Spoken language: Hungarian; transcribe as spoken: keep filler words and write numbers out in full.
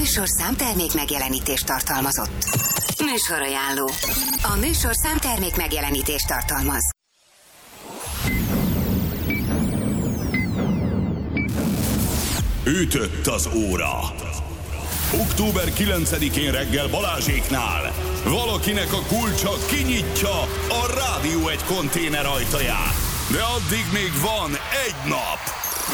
műsorszám termék megjelenítést tartalmazott. Műsorajánló. A műsorszám termék megjelenítést tartalmaz. Ütött az óra. október kilencedikén reggel Balázséknál valakinek a kulcsa kinyitja a Rádió egy konténer ajtaját. De addig még van egy nap.